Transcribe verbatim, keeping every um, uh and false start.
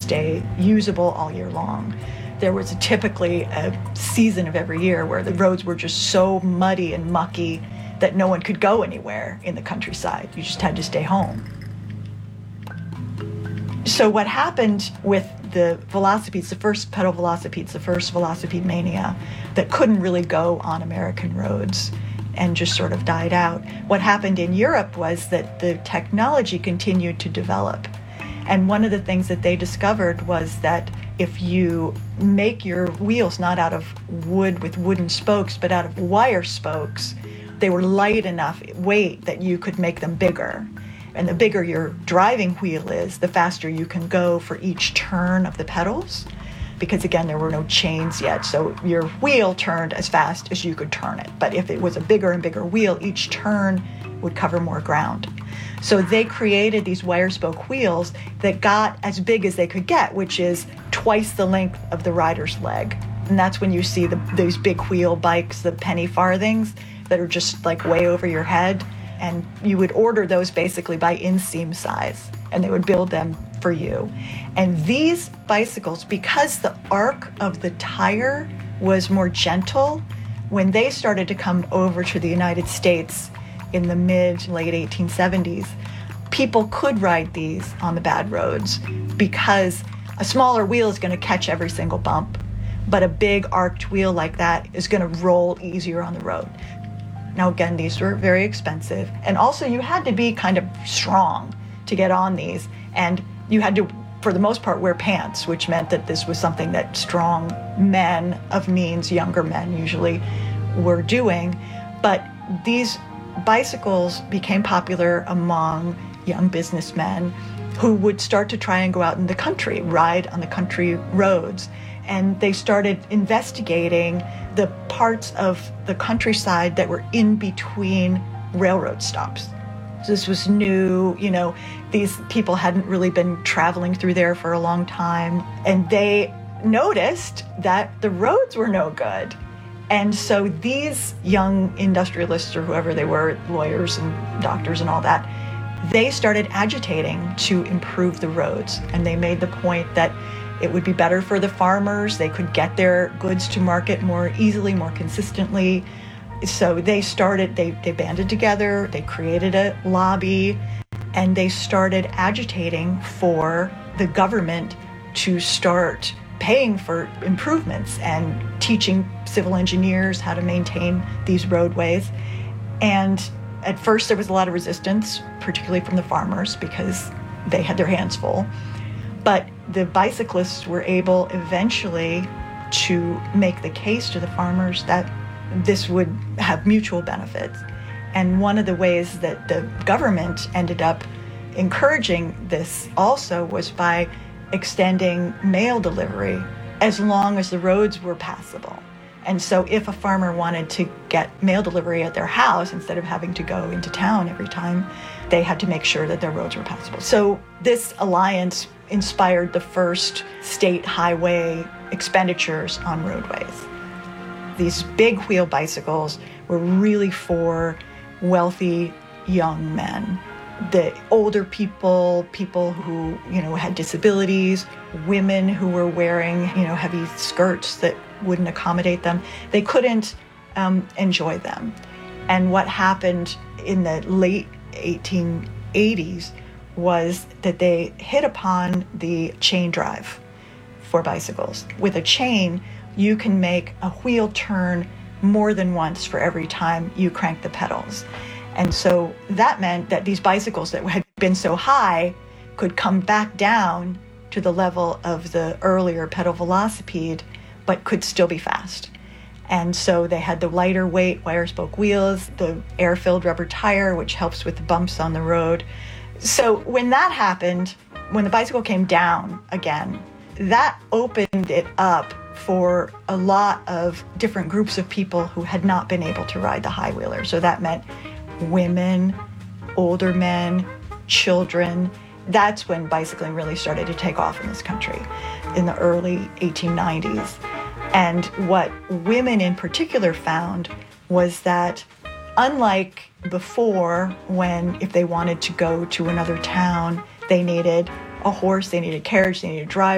stay usable all year long. There was typically a season of every year where the roads were just so muddy and mucky that no one could go anywhere in the countryside. You just had to stay home. So what happened with the velocipedes, the first pedal velocipedes, the first velocipede mania, that couldn't really go on American roads and just sort of died out. What happened in Europe was that the technology continued to develop. And one of the things that they discovered was that if you make your wheels not out of wood with wooden spokes, but out of wire spokes, they were light enough weight that you could make them bigger. And the bigger your driving wheel is, the faster you can go for each turn of the pedals. Because again, there were no chains yet, so your wheel turned as fast as you could turn it. But if it was a bigger and bigger wheel, each turn would cover more ground. So they created these wire spoke wheels that got as big as they could get, which is twice the length of the rider's leg. And that's when you see the, those big wheel bikes, the penny farthings, that are just like way over your head. And you would order those basically by inseam size, and they would build them for you. And these bicycles, because the arc of the tire was more gentle, when they started to come over to the United States in the mid, late eighteen seventies, people could ride these on the bad roads because a smaller wheel is going to catch every single bump, but a big arced wheel like that is going to roll easier on the road. Now, again, these were very expensive. And also you had to be kind of strong to get on these. And you had to, for the most part, wear pants, which meant that this was something that strong men of means, younger men usually, were doing. But these bicycles became popular among young businessmen who would start to try and go out in the country, ride on the country roads. And they started investigating the parts of the countryside that were in between railroad stops. So this was new, you know, these people hadn't really been traveling through there for a long time. And they noticed that the roads were no good. And so these young industrialists, or whoever they were, lawyers and doctors and all that, they started agitating to improve the roads. And they made the point that it would be better for the farmers. They could get their goods to market more easily, more consistently. So they started, they, they banded together, they created a lobby, and they started agitating for the government to start paying for improvements and teaching civil engineers how to maintain these roadways. And at first there was a lot of resistance, particularly from the farmers, because they had their hands full. But the bicyclists were able eventually to make the case to the farmers that this would have mutual benefits. And one of the ways that the government ended up encouraging this also was by extending mail delivery as long as the roads were passable. And so if a farmer wanted to get mail delivery at their house instead of having to go into town every time, they had to make sure that their roads were passable. So this alliance inspired the first state highway expenditures on roadways. These big wheel bicycles were really for wealthy young men. The older people, people who, you know, had disabilities, women who were wearing, you know, heavy skirts that wouldn't accommodate them, they couldn't um, enjoy them. And what happened in the late eighteen eighties was that they hit upon the chain drive for bicycles. With a chain, you can make a wheel turn more than once for every time you crank the pedals. And so that meant that these bicycles that had been so high could come back down to the level of the earlier pedal velocipede, but could still be fast. And so they had the lighter weight wire spoke wheels, the air-filled rubber tire, which helps with the bumps on the road. So when that happened, when the bicycle came down again, that opened it up for a lot of different groups of people who had not been able to ride the high wheeler. So that meant women, older men, children. That's when bicycling really started to take off in this country, in the early eighteen nineties. And what women in particular found was that, unlike before, when if they wanted to go to another town, they needed a horse, they needed a carriage, they needed a driver,